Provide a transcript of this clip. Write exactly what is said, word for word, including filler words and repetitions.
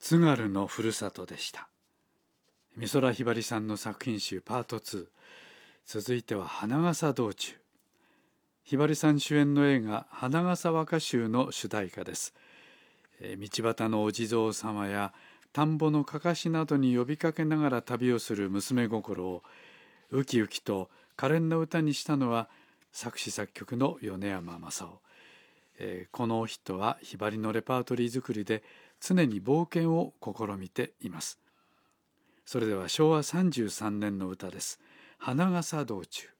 津軽のふるさとでした。美空ひばりさんの作品集パートツー、続いては花笠道中。ひばりさん主演の映画花笠和歌集の主題歌です。道端のお地蔵様や田んぼのかかしなどに呼びかけながら旅をする娘心をウキウキと可憐な歌にしたのは作詞作曲の米山正夫。えー、この人はひばりのレパートリー作りで常に冒険を試みています。それではしょうわさんじゅうさんねんの歌です。花笠道中。